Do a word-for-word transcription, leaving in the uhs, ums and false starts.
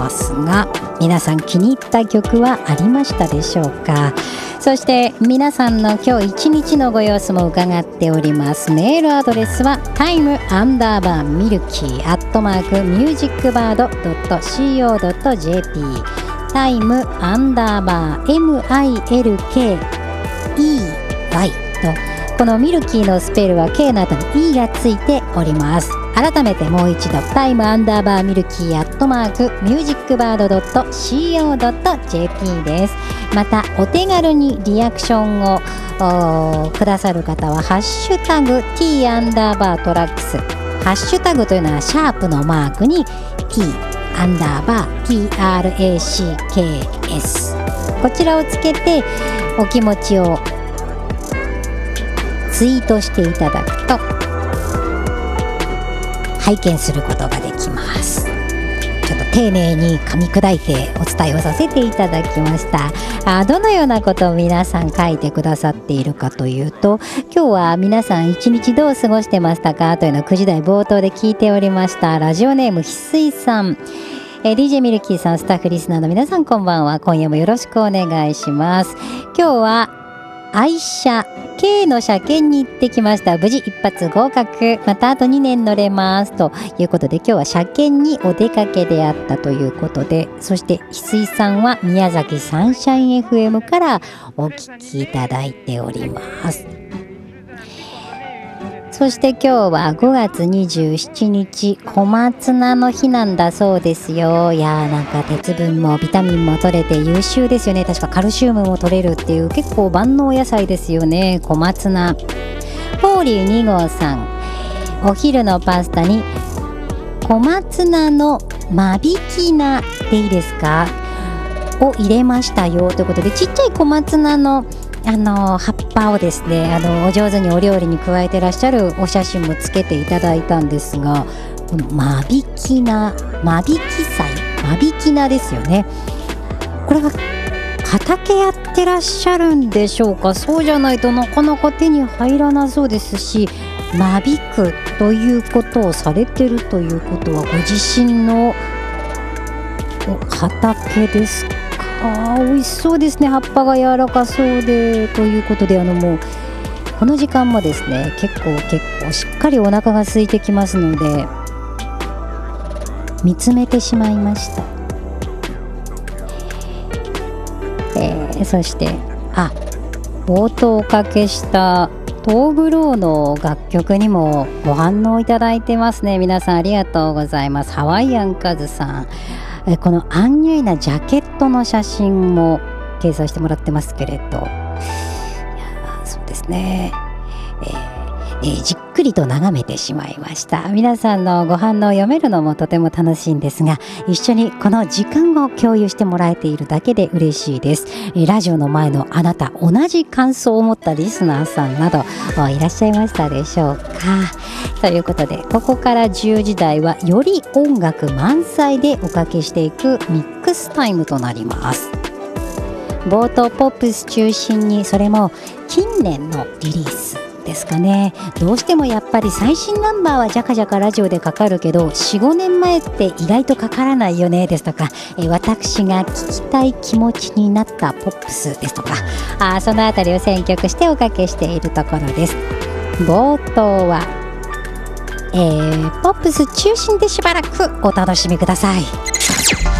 ますが、皆さん気に入った曲はありましたでしょうか。そして皆さんの今日一日のご様子も伺っております。メールアドレスはタイムアンダーバーミルキーアットマークミュージックバードドットシーオードットジェーピー、タイムアンダーバー ミルキー と、このミルキーのスペルは K の後に E がついております。改めてもう一度、タイムアンダーバーミルキーアットマークミュージックバードドットシーオードットジェーピー です。またお手軽にリアクションをくださる方はハッシュタグ T アンダーバートラックス、ハッシュタグというのはシャープのマークに T アンダーバー ティーアールエーシーケーエス、 こちらをつけてお気持ちをツイートしていただくと拝見することができます。ちょっと丁寧に噛み砕いてお伝えをさせていただきました。あ、どのようなことを皆さん書いてくださっているかというと、今日は皆さん一日どう過ごしてましたかというのをくじ台冒頭で聞いておりました。ラジオネーム翡翠さん、えー、ディージェー ミルキーさん、スタッフリスナーの皆さんこんばんは。今夜もよろしくお願いします。今日は愛車 K の車検に行ってきました。無事一発合格、またあとにねん乗れますということで、今日は車検にお出かけであったということで、そして翡翠さんは宮崎サンシャイン エフエム からお聞きいただいております。そして今日はごがつにじゅうしちにち小松菜の日なんだそうですよ。いやー、なんか鉄分もビタミンも取れて優秀ですよね。確かカルシウムも取れるっていう結構万能野菜ですよね、小松菜。ホーリーに号さん、お昼のパスタに小松菜の間引き菜でいいですかを入れましたよということで、ちっちゃい小松菜のあの葉っぱをですね、あのお上手にお料理に加えてらっしゃるお写真もつけていただいたんですが、この間引き菜、間引き菜、間引き菜ですよね。これは畑やってらっしゃるんでしょうか。そうじゃないとなかなか手に入らなそうですし、間引くということをされてるということはご自身の畑ですか。あー、美味しそうですね。葉っぱが柔らかそうでということで、あのもうこの時間もですね、結構結構しっかりお腹が空いてきますので見つめてしまいました。えー、そしてあ冒頭おかけしたトーグローの楽曲にもご反応いただいてますね。皆さんありがとうございます。ハワイアンカズさん、えこのアンニュイなジャケットの写真も掲載してもらってますけれど、いやそうですね、えーえー、じっくりと眺めてしまいました。皆さんのご反応を読めるのもとても楽しいんですが、一緒にこの時間を共有してもらえているだけで嬉しいです。えー、ラジオの前のあなた、同じ感想を持ったリスナーさんなどいらっしゃいましたでしょうか。ということで、ここからじゅうじ台はより音楽満載でおかけしていくミックスタイムとなります。冒頭ポップス中心に、それも近年のリリースですかね。どうしてもやっぱり最新ナンバーはジャカジャカラジオでかかるけど よん、ごねんまえって意外とかからないよねですとか、え私が聞きたい気持ちになったポップスですとか、あそのあたりを選曲しておかけしているところです。冒頭はえー、ポップス中心でしばらくお楽しみください。